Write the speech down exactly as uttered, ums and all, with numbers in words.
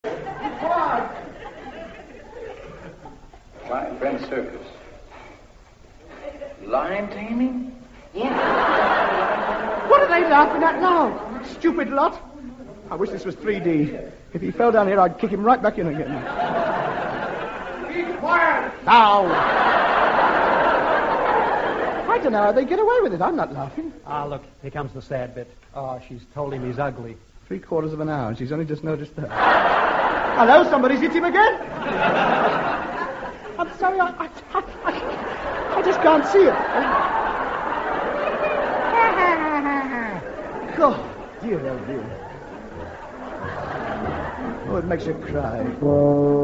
What? My friend Circus. Lion taming? Yeah. What are they laughing at now? Stupid lot. I wish this was three D. If he fell down here, I'd kick him right back in again. Be quiet! Now! I don't know how they get away with it. I'm not laughing. Ah, look, here comes the sad bit. Oh, she's told him he's ugly. Three quarters of an hour, and she's only just noticed that. Hello, somebody's hit him again. I'm sorry, I, I, I, I just can't see it. God, dear, oh dear. Oh, it makes you cry.